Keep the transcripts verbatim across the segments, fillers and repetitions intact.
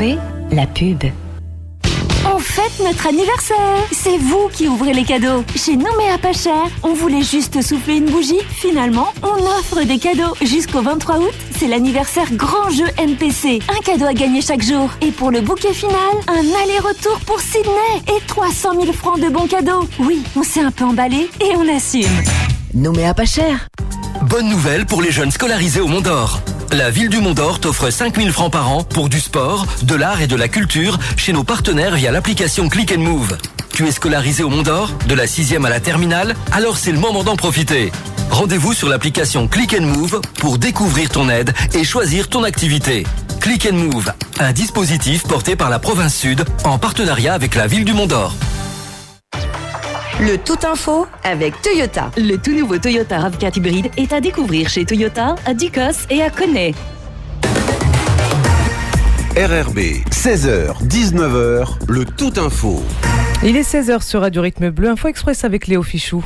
B, la pub. On fête notre anniversaire. C'est vous qui ouvrez les cadeaux. Chez Nouméa Pas Cher, on voulait juste souffler une bougie. Finalement, on offre des cadeaux. Jusqu'au vingt-trois août, c'est l'anniversaire grand jeu M P C. Un cadeau à gagner chaque jour. Et pour le bouquet final, un aller-retour pour Sydney. Et trois cent mille francs de bons cadeaux. Oui, on s'est un peu emballé et on assume. Nouméa Pas Cher. Bonne nouvelle pour les jeunes scolarisés au Mont d'Or. La ville du Mont d'Or t'offre cinq mille francs par an pour du sport, de l'art et de la culture chez nos partenaires via l'application Click and Move. Tu es scolarisé au Mont d'Or, de la sixième à la terminale, alors c'est le moment d'en profiter. Rendez-vous sur l'application Click and Move pour découvrir ton aide et choisir ton activité. Click and Move, un dispositif porté par la province Sud en partenariat avec la ville du Mont d'Or. Le Tout Info avec Toyota. Le tout nouveau Toyota RAV quatre hybride est à découvrir chez Toyota, à Ducos et à Connay. R R B, seize heures, dix-neuf heures, le Tout Info. Il est seize heures sur Radio Rythme Bleu, Info Express avec Léo Fichou.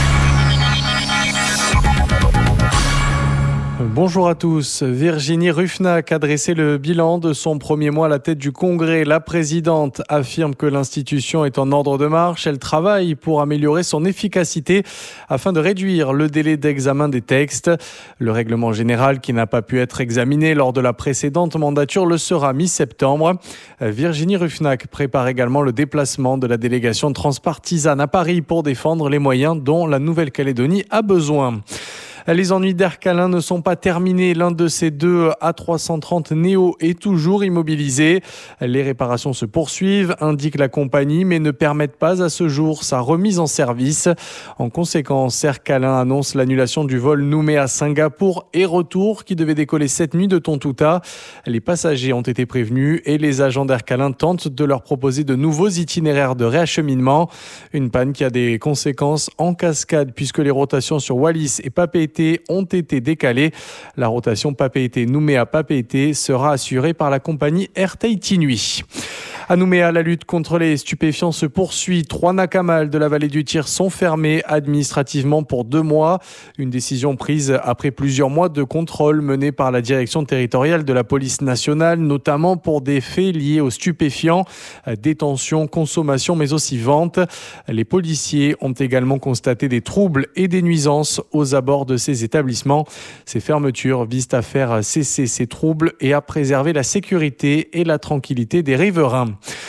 Bonjour à tous. Virginie Ruffnac a dressé le bilan de son premier mois à la tête du Congrès. La présidente affirme que l'institution est en ordre de marche. Elle travaille pour améliorer son efficacité afin de réduire le délai d'examen des textes. Le règlement général qui n'a pas pu être examiné lors de la précédente mandature le sera mi-septembre. Virginie Ruffnac prépare également le déplacement de la délégation transpartisane à Paris pour défendre les moyens dont la Nouvelle-Calédonie a besoin. Les ennuis d'Air Calin ne sont pas terminés. L'un de ces deux A trois cent trente Neo est toujours immobilisé. Les réparations se poursuivent, indique la compagnie, mais ne permettent pas à ce jour sa remise en service. En conséquence, Air Calin annonce l'annulation du vol Nouméa-Singapour et retour qui devait décoller cette nuit de Tontouta. Les passagers ont été prévenus et les agents d'Air Calin tentent de leur proposer de nouveaux itinéraires de réacheminement. Une panne qui a des conséquences en cascade puisque les rotations sur Wallis et Papeete ont été décalées. La rotation Papeete-Nouméa-Papeete sera assurée par la compagnie Air Tahiti Nuit. À Nouméa, la lutte contre les stupéfiants se poursuit. Trois nakamal de la vallée du Tyr sont fermés administrativement pour deux mois. Une décision prise après plusieurs mois de contrôle menés par la direction territoriale de la police nationale, notamment pour des faits liés aux stupéfiants, détention, consommation, mais aussi vente. Les policiers ont également constaté des troubles et des nuisances aux abords de ces établissements. Ces fermetures visent à faire cesser ces troubles et à préserver la sécurité et la tranquillité des riverains.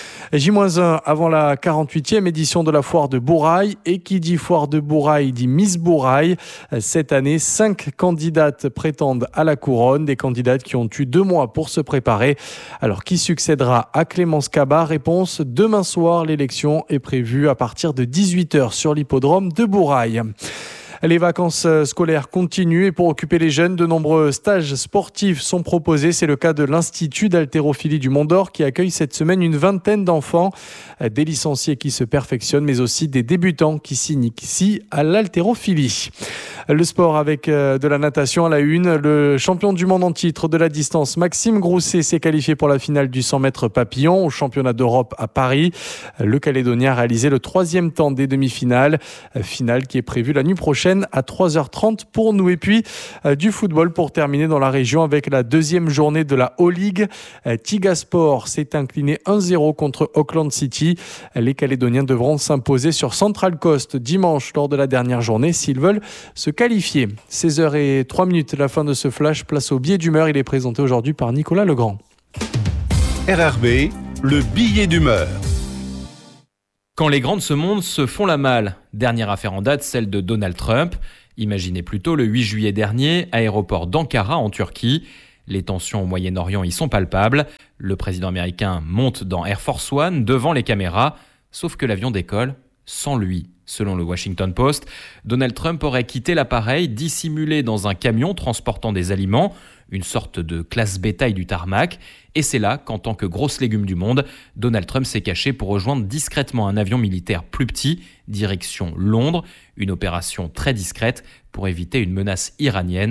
J un avant la quarante-huitième édition de la foire de Bourail. Et qui dit foire de Bourail dit Miss Bourail. Cette année, cinq candidates prétendent à la couronne. Des candidates qui ont eu deux mois pour se préparer. Alors, qui succédera à Clémence Cabat? Réponse demain soir. L'élection est prévue à partir de dix-huit heures sur l'hippodrome de Bourail. Les vacances scolaires continuent et pour occuper les jeunes, de nombreux stages sportifs sont proposés. C'est le cas de l'Institut d'haltérophilie du Mont d'Or qui accueille cette semaine une vingtaine d'enfants, des licenciés qui se perfectionnent, mais aussi des débutants qui s'initient à l'haltérophilie. Le sport avec de la natation à la une. Le champion du monde en titre de la distance, Maxime Grousset, s'est qualifié pour la finale du cent mètres papillon au championnat d'Europe à Paris. Le Calédonien a réalisé le troisième temps des demi-finales. Finale qui est prévue la nuit prochaine à trois heures trente pour nous. Et puis euh, du football pour terminer dans la région avec la deuxième journée de la O-League. Euh, Tigasport s'est incliné un zéro contre Auckland City. Les Calédoniens devront s'imposer sur Central Coast dimanche lors de la dernière journée s'ils veulent se qualifier. seize heures zéro trois, la fin de ce flash. Place au billet d'humeur. Il est présenté aujourd'hui par Nicolas Legrand. R R B, le billet d'humeur. Quand les grands de ce monde se font la malle. Dernière affaire en date, celle de Donald Trump. Imaginez plutôt le huit juillet dernier, aéroport d'Ankara en Turquie. Les tensions au Moyen-Orient y sont palpables. Le président américain monte dans Air Force One devant les caméras. Sauf que l'avion décolle sans lui. Selon le Washington Post, Donald Trump aurait quitté l'appareil dissimulé dans un camion transportant des aliments, une sorte de classe bétail du tarmac. Et c'est là qu'en tant que grosse légume du monde, Donald Trump s'est caché pour rejoindre discrètement un avion militaire plus petit, direction Londres, une opération très discrète pour éviter une menace iranienne.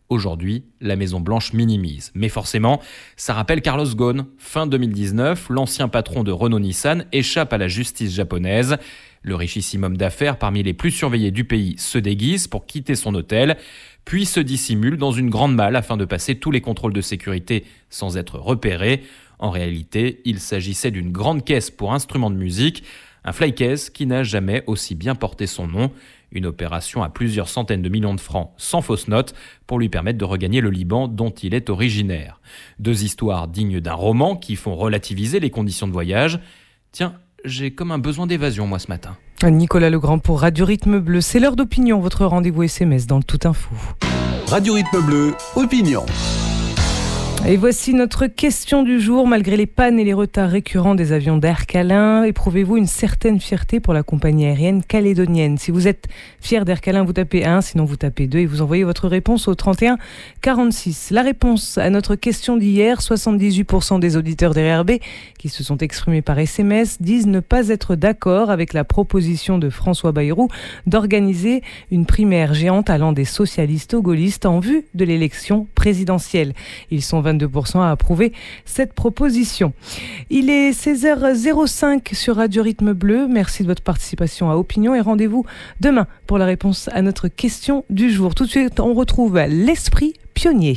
Aujourd'hui, la Maison-Blanche minimise. Mais forcément, ça rappelle Carlos Ghosn. Fin deux mille dix-neuf, l'ancien patron de Renault-Nissan échappe à la justice japonaise. Le richissime homme d'affaires, parmi les plus surveillés du pays, se déguise pour quitter son hôtel, puis se dissimule dans une grande malle afin de passer tous les contrôles de sécurité sans être repéré. En réalité, il s'agissait d'une grande caisse pour instruments de musique, un flycase qui n'a jamais aussi bien porté son nom. Une opération à plusieurs centaines de millions de francs sans fausse note pour lui permettre de regagner le Liban dont il est originaire. Deux histoires dignes d'un roman qui font relativiser les conditions de voyage. Tiens, j'ai comme un besoin d'évasion moi ce matin. Nicolas Legrand pour Radio Rythme Bleu. C'est l'heure d'opinion, votre rendez-vous S M S dans le Tout Info. Radio Rythme Bleu, opinion. Et voici notre question du jour. Malgré les pannes et les retards récurrents des avions d'Air Calin, éprouvez-vous une certaine fierté pour la compagnie aérienne calédonienne? Si vous êtes fier d'Air Calin, vous tapez un, sinon vous tapez deux et vous envoyez votre réponse au trente et un quarante-six. La réponse à notre question d'hier, soixante-dix-huit pour cent des auditeurs des R R B qui se sont exprimés par S M S disent ne pas être d'accord avec la proposition de François Bayrou d'organiser une primaire géante allant des socialistes aux gaullistes en vue de l'élection présidentielle. Ils sont vingt-deux pour cent à approuver cette proposition. Il est seize heures zéro cinq sur Radio Rythme Bleu. Merci de votre participation à Opinion et rendez-vous demain pour la réponse à notre question du jour. Tout de suite, on retrouve l'Esprit Pionnier.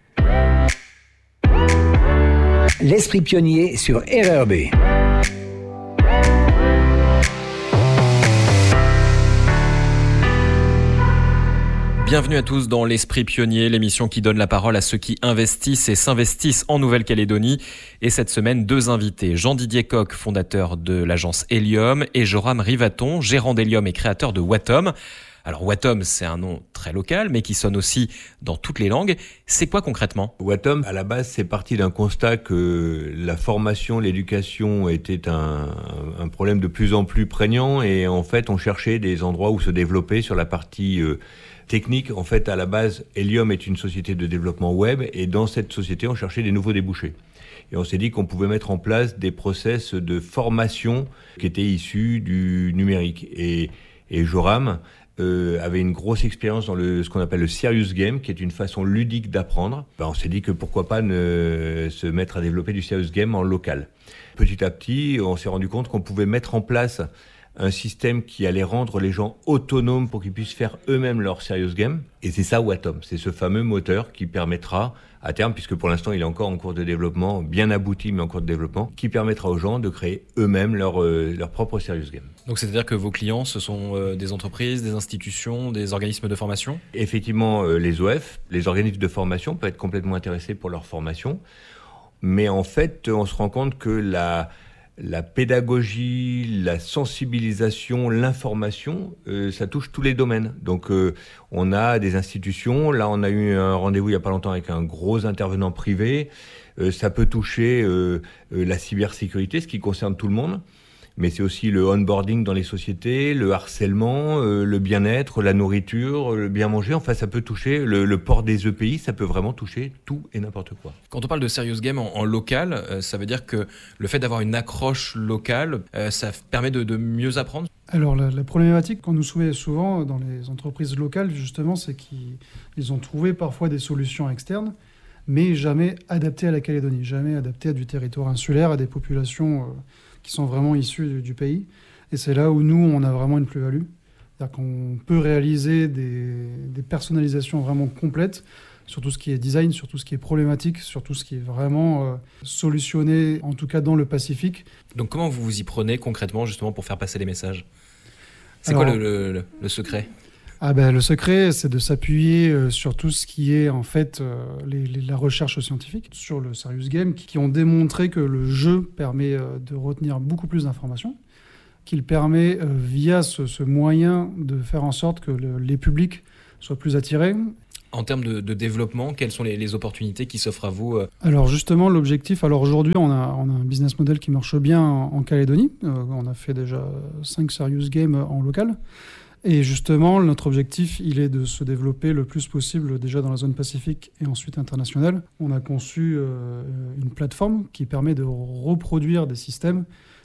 L'Esprit Pionnier sur R R B. Bienvenue à tous dans l'Esprit Pionnier, l'émission qui donne la parole à ceux qui investissent et s'investissent en Nouvelle-Calédonie. Et cette semaine, deux invités. Jean-Didier Coq, fondateur de l'agence Helium, et Joram Rivaton, gérant d'Helium et créateur de Watom. Alors Watom, c'est un nom très local, mais qui sonne aussi dans toutes les langues. C'est quoi concrètement ? Watom, à la base, c'est parti d'un constat que la formation, l'éducation était un, un problème de plus en plus prégnant. Et en fait, on cherchait des endroits où se développer sur la partie euh, technique. En fait, à la base, Helium est une société de développement web. Et dans cette société, on cherchait des nouveaux débouchés. Et on s'est dit qu'on pouvait mettre en place des process de formation qui étaient issus du numérique. Et, et Joram Euh, avait une grosse expérience dans le, ce qu'on appelle le serious game, qui est une façon ludique d'apprendre. Ben, on s'est dit que pourquoi pas ne, se mettre à développer du serious game en local. Petit à petit, on s'est rendu compte qu'on pouvait mettre en place un système qui allait rendre les gens autonomes pour qu'ils puissent faire eux-mêmes leur serious game. Et c'est ça Watom, c'est ce fameux moteur qui permettra à terme, puisque pour l'instant il est encore en cours de développement, bien abouti mais en cours de développement, qui permettra aux gens de créer eux-mêmes leur, euh, leur propre serious game. Donc c'est-à-dire que vos clients, ce sont euh, des entreprises, des institutions, des organismes de formation ? Effectivement, euh, les O F, les organismes de formation peuvent être complètement intéressés pour leur formation, mais en fait on se rend compte que la... La pédagogie, la sensibilisation, l'information, euh, ça touche tous les domaines. Donc euh, on a des institutions, là on a eu un rendez-vous il n'y a pas longtemps avec un gros intervenant privé, euh, ça peut toucher euh, euh, la cybersécurité, ce qui concerne tout le monde, mais c'est aussi le onboarding dans les sociétés, le harcèlement, euh, le bien-être, la nourriture, le bien manger, enfin ça peut toucher le, le port des E P I, ça peut vraiment toucher tout et n'importe quoi. Quand on parle de serious game en, en local, euh, ça veut dire que le fait d'avoir une accroche locale, euh, ça permet de, de mieux apprendre ? Alors la, la problématique qu'on nous soumet souvent dans les entreprises locales, justement, c'est qu'ils ont trouvé parfois des solutions externes, mais jamais adaptées à la Calédonie, jamais adaptées à du territoire insulaire, à des populations... Euh, qui sont vraiment issus du, du pays. Et c'est là où nous, on a vraiment une plus-value. C'est-à-dire qu'on peut réaliser des, des personnalisations vraiment complètes sur tout ce qui est design, sur tout ce qui est problématique, sur tout ce qui est vraiment euh, solutionné, en tout cas dans le Pacifique. Donc comment vous vous y prenez concrètement, justement, pour faire passer les messages ? C'est Alors, quoi le, le, le secret ? Ah ben, le secret, c'est de s'appuyer euh, sur tout ce qui est en fait euh, les, les, la recherche scientifique sur le serious game, qui, qui ont démontré que le jeu permet euh, de retenir beaucoup plus d'informations, qu'il permet euh, via ce, ce moyen de faire en sorte que le, les publics soient plus attirés. En termes de, de développement, quelles sont les, les opportunités qui s'offrent à vous ? Alors justement, l'objectif, alors aujourd'hui, on a, on a un business model qui marche bien en, en Calédonie. Euh, on a fait déjà cinq serious games en local. Et justement, notre objectif, il est de se développer le plus possible déjà dans la zone Pacifique et ensuite internationale. On a conçu euh, une plateforme qui permet de reproduire des systèmes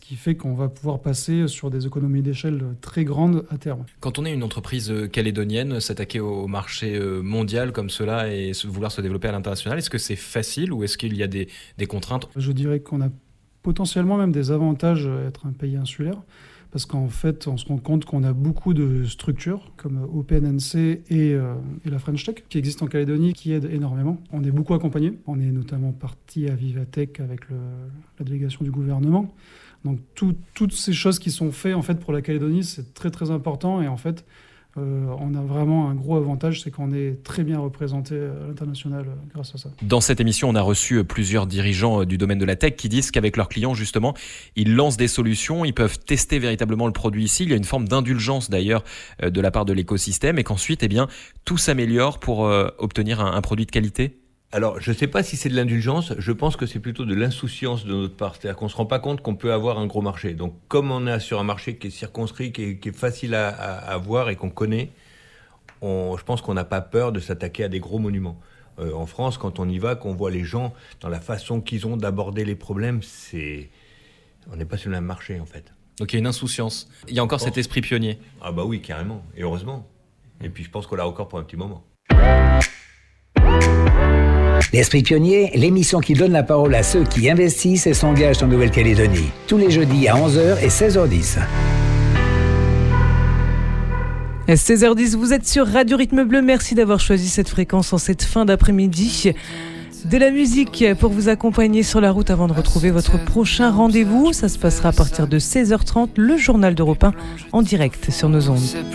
qui fait qu'on va pouvoir passer sur des économies d'échelle très grandes à terme. Quand on est une entreprise calédonienne, s'attaquer au marché mondial comme cela et vouloir se développer à l'international, est-ce que c'est facile ou est-ce qu'il y a des, des contraintes ? Je dirais qu'on a potentiellement même des avantages à être un pays insulaire, parce qu'en fait, on se rend compte qu'on a beaucoup de structures, comme O P N N C et, euh, et la French Tech, qui existent en Calédonie, qui aident énormément. On est beaucoup accompagnés. On est notamment parti à Vivatech avec le, la délégation du gouvernement. Donc, tout, toutes ces choses qui sont faites en fait, pour la Calédonie, c'est très très important. Et en fait, Euh, on a vraiment un gros avantage, c'est qu'on est très bien représenté à l'international grâce à ça. Dans cette émission, on a reçu plusieurs dirigeants du domaine de la tech qui disent qu'avec leurs clients, justement, ils lancent des solutions, ils peuvent tester véritablement le produit ici. Il y a une forme d'indulgence d'ailleurs de la part de l'écosystème et qu'ensuite, eh bien, tout s'améliore pour euh, obtenir un, un produit de qualité. Alors, je ne sais pas si c'est de l'indulgence, je pense que c'est plutôt de l'insouciance de notre part. C'est-à-dire qu'on ne se rend pas compte qu'on peut avoir un gros marché. Donc, comme on est sur un marché qui est circonscrit, qui est, qui est facile à, à, à voir et qu'on connaît, on, je pense qu'on n'a pas peur de s'attaquer à des gros monuments. Euh, en France, quand on y va, qu'on voit les gens dans la façon qu'ils ont d'aborder les problèmes, c'est... on n'est pas sur le même marché, en fait. Donc, il y a une insouciance. Il y a encore cet esprit pionnier. Ah bah oui, carrément. Et heureusement. Et puis, je pense qu'on l'a encore pour un petit moment. L'Esprit Pionnier, l'émission qui donne la parole à ceux qui investissent et s'engagent en Nouvelle-Calédonie. Tous les jeudis à onze heures et seize heures dix. seize heures dix, vous êtes sur Radio Rythme Bleu. Merci d'avoir choisi cette fréquence en cette fin d'après-midi. De la musique pour vous accompagner sur la route avant de retrouver votre prochain rendez-vous. Ça se passera à partir de seize heures trente, le journal d'Europe un en direct sur nos ondes.